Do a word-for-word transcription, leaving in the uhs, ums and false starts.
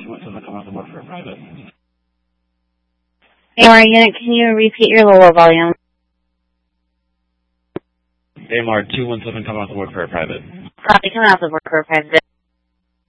come off the board for a private. A M R unit, can you repeat your lower volume? A M R two one seven, come off the board for a private. Copy, coming off the board for a private.